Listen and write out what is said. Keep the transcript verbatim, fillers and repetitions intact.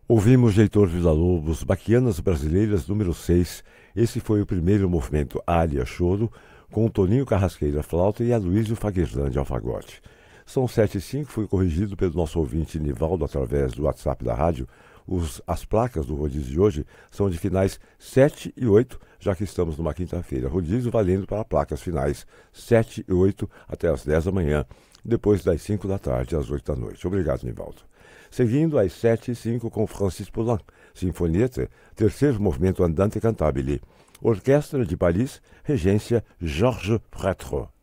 Ouvimos Heitor Villa-Lobos, Baquianas Brasileiras número seis. Esse foi o primeiro movimento área choro, com o Toninho Carrasqueira flauta e Aloysio Fagueslandi ao fagote. São sete e cinco, fui corrigido pelo nosso ouvinte Nivaldo através do WhatsApp da rádio. Os, as placas do rodízio de hoje são de finais sete e oito, já que estamos numa quinta-feira. Rodízio valendo para placas finais sete e oito até as dez da manhã, depois das cinco da tarde às oito da noite. Obrigado, Nivaldo. Seguindo às sete e cinco com Francis Poulenc, Sinfonietta, terceiro movimento andante cantabile. Orquestra de Paris, regência Georges Prêtre.